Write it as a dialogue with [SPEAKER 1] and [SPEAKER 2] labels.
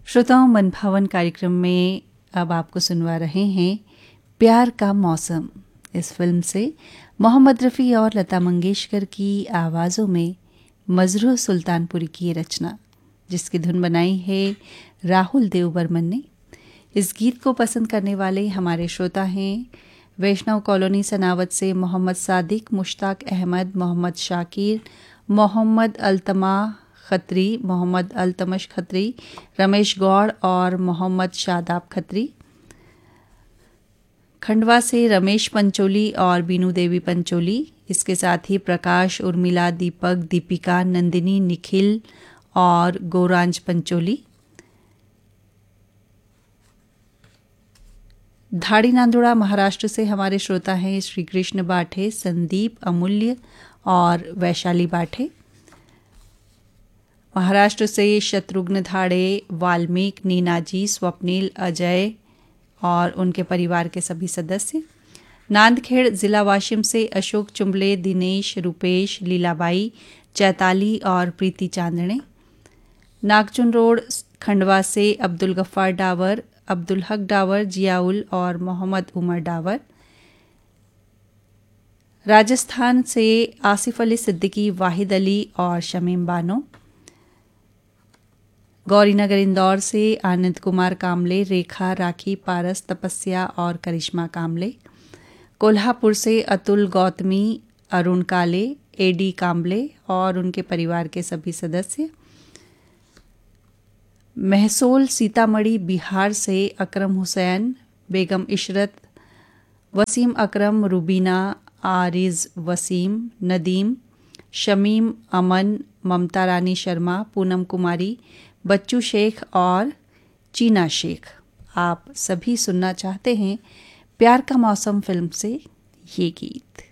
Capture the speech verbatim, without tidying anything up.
[SPEAKER 1] श्रोताओं, मन भावन कार्यक्रम में अब आपको सुनवा रहे हैं प्यार का मौसम। इस फिल्म से मोहम्मद रफ़ी और लता मंगेशकर की आवाज़ों में मजरूह सुल्तानपुरी की ये रचना, जिसकी धुन बनाई है राहुल देव बर्मन ने। इस गीत को पसंद करने वाले हमारे श्रोता हैं वैष्णव कॉलोनी सनावत से मोहम्मद सादिक, मुश्ताक अहमद, मोहम्मद शाकिर, मोहम्मद अल्तमा खत्री, मोहम्मद अल्तमश खत्री, रमेश गौड़ और मोहम्मद शादाब खत्री। खंडवा से रमेश पंचोली और बीनू देवी पंचोली। इसके साथ ही प्रकाश, उर्मिला, दीपक, दीपिका, नंदिनी, निखिल और गौरांज पंचोली। धाड़ी नांदुड़ा महाराष्ट्र से हमारे श्रोता हैं श्री कृष्ण बाठे, संदीप, अमूल्य और वैशाली बाठे। महाराष्ट्र से शत्रुघ्न धाड़े, वाल्मीकि, नीनाजी, स्वप्निल, अजय और उनके परिवार के सभी सदस्य। नांदखेड़ जिला वाशिम से अशोक चुंबले, दिनेश, रूपेश, लीलाबाई, चैताली और प्रीति चांदणे। नागचुन रोड खंडवा से अब्दुल गफ्फार डावर, अब्दुल हक डावर, जियाउल और मोहम्मद उमर डावर। राजस्थान से आसिफ अली सिद्दीकी, वाहिद अली और शमीम बानो। गौरीनगर इंदौर से आनंद कुमार कामले, रेखा, राखी, पारस, तपस्या और करिश्मा कामले। कोल्हापुर से अतुल, गौतमी, अरुण काले, एडी कामले और उनके परिवार के सभी सदस्य। महसोल सीतामढ़ी बिहार से अकरम हुसैन, बेगम इशरत, वसीम अकरम, रुबीना, आरिज वसीम, नदीम, शमीम, अमन, ममता रानी शर्मा, पूनम कुमारी, बच्चू शेख और चीना शेख। आप सभी सुनना चाहते हैं प्यार का मौसम फिल्म से ये गीत।